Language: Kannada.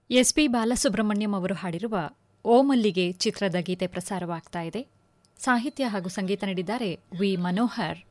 ಎಸ್ಪಿ ಬಾಲಸುಬ್ರಹ್ಮಣ್ಯಂ ಅವರು ಹಾಡಿರುವ ಓ ಮಲ್ಲಿಗೆ ಚಿತ್ರದ ಗೀತೆ ಪ್ರಸಾರವಾಗ್ತಾ ಇದೆ. ಸಾಹಿತ್ಯ ಹಾಗೂ ಸಂಗೀತ ನೀಡಿದ್ದಾರೆ ವಿ ಮನೋಹರ್.